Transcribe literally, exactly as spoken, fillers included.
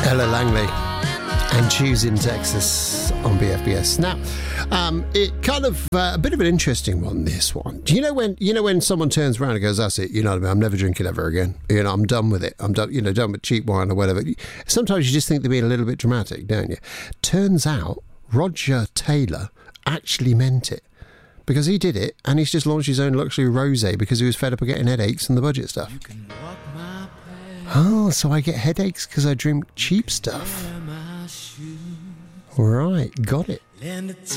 Ella Langley and Choosing Texas on B F B S. Now, um, it kind of uh, a bit of an interesting one. This one, do you know when you know when someone turns around and goes, "That's it," you know what I mean? I'm never drinking ever again. You know, I'm done with it. I'm done. You know, done with cheap wine or whatever. Sometimes you just think they're being a little bit dramatic, don't you? Turns out Roger Taylor actually meant it. Because he did it, and he's just launched his own luxury rosé because he was fed up of getting headaches and the budget stuff. Oh, so I get headaches because I drink cheap stuff. Right, got it.